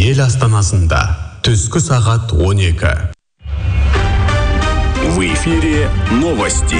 ел астанасында түскі сағат 12. В эфире новости.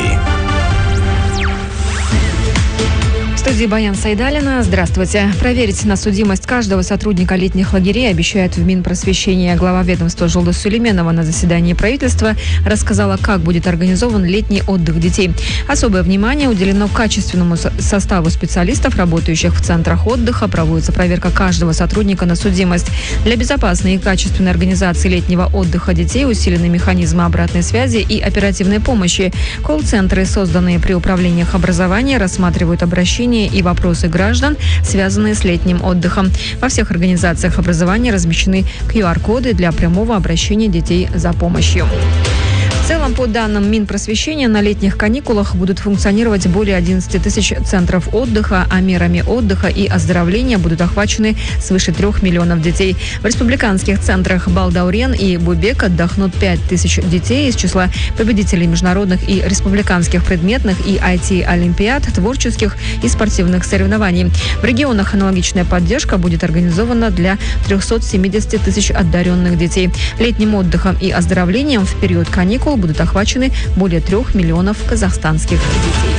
В студии Баян Сайдалина. Здравствуйте. Проверить на судимость каждого сотрудника летних лагерей обещает в Минпросвещения. Глава ведомства Жолдас Сулейменова на заседании правительства рассказала, как будет организован летний отдых детей. Особое внимание уделено качественному составу специалистов, работающих в центрах отдыха. Проводится проверка каждого сотрудника на судимость. Для безопасной и качественной организации летнего отдыха детей усилены механизмы обратной связи и оперативной помощи. Колл-центры, созданные при управлениях образования, рассматривают обращения и вопросы граждан, связанные с летним отдыхом. Во всех организациях образования размещены QR-коды для прямого обращения детей за помощью. В целом, по данным Минпросвещения, на летних каникулах будут функционировать более 11 тысяч центров отдыха, а мерами отдыха и оздоровления будут охвачены свыше 3 миллионов детей. В республиканских центрах Балдаурен и Бубек отдохнут 5 тысяч детей из числа победителей международных и республиканских предметных и IT-олимпиад, творческих и спортивных соревнований. В регионах аналогичная поддержка будет организована для 370 тысяч одаренных детей. Летним отдыхом и оздоровлением в период каникул будут охвачены более 3 миллионов казахстанских детей.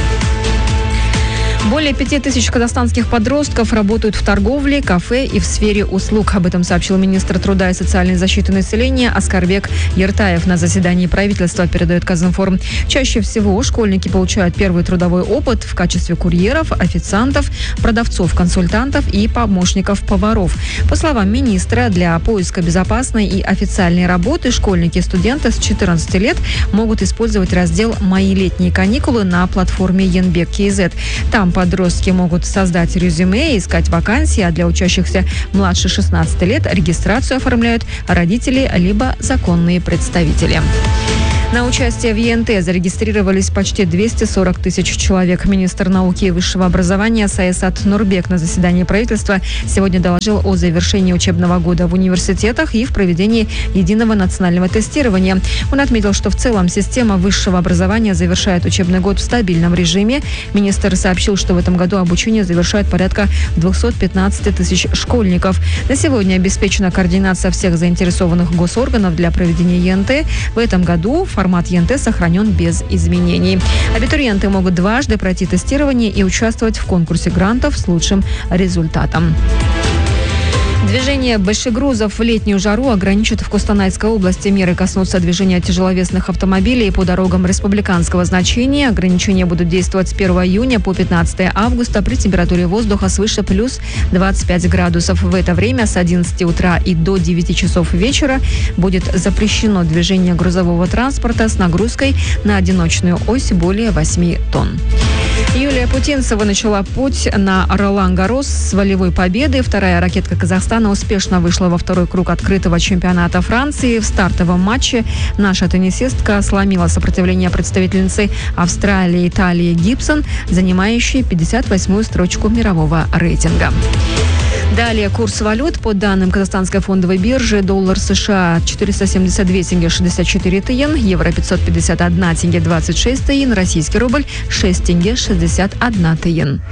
Более 5 тысяч казахстанских подростков работают в торговле, кафе и в сфере услуг. Об этом сообщил министр труда и социальной защиты населения Аскарбек Ертаев на заседании правительства, передает Казинформ. Чаще всего школьники получают первый трудовой опыт в качестве курьеров, официантов, продавцов, консультантов и помощников поваров. По словам министра, для поиска безопасной и официальной работы школьники и студенты с 14 лет могут использовать раздел «Мои летние каникулы» на платформе Янбек.kz. Там подростки могут создать резюме и искать вакансии, а для учащихся младше 16 лет регистрацию оформляют родители либо законные представители. На участие в ЕНТ зарегистрировались почти 240 тысяч человек. Министр науки и высшего образования Саясат Нурбек на заседании правительства сегодня доложил о завершении учебного года в университетах и в проведении единого национального тестирования. Он отметил, что в целом система высшего образования завершает учебный год в стабильном режиме. Министр сообщил, что в этом году обучение завершает порядка 215 тысяч школьников. На сегодня обеспечена координация всех заинтересованных госорганов для проведения ЕНТ. В этом году формат ЕНТ сохранен без изменений. Абитуриенты могут дважды пройти тестирование и участвовать в конкурсе грантов с лучшим результатом. Движение большегрузов в летнюю жару ограничат в Костанайской области. Меры коснутся движения тяжеловесных автомобилей по дорогам республиканского значения. Ограничения будут действовать с 1 июня по 15 августа при температуре воздуха свыше плюс 25 градусов. В это время с 11 утра и до 9 часов вечера будет запрещено движение грузового транспорта с нагрузкой на одиночную ось более 8 тонн. Юлия Путинцева начала путь на Ролан-Гарос с волевой победы. Вторая ракетка Казахстана успешно вышла во второй круг открытого чемпионата Франции. В стартовом матче наша теннисистка сломила сопротивление представительницы Австралии Талии Гибсон, занимающей 58-ю строчку мирового рейтинга. Далее курс валют. По данным Казахстанской фондовой биржи, доллар США 472 тенге 64 тиен, евро 551 тенге 26 тиен, российский рубль 6 тенге 61 тиен.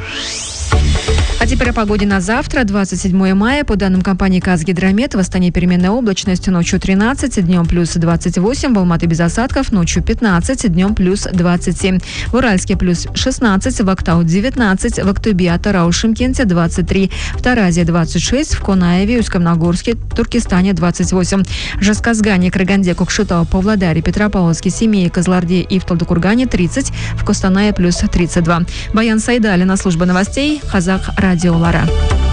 А теперь о погоде на завтра, 27 мая. По данным компании «Казгидромет», в Астане переменная облачность, ночью 13, днем плюс 28, в Алматы без осадков, ночью 15, днем плюс 27. В Уральске плюс 16, в Актау 19, в Актубе, Атырау, Шымкенте 23, в Таразе 26, в Конаеве, Усть-Камногорске, Туркестане 28, в Жезказгане, Караганде, Кокшетау, Павлодаре, Петропавловске, Семее, Козларде и в Талдыкургане 30, в Костанае плюс 32. Баян Сайдалина, служба новостей, Казах Радиолара.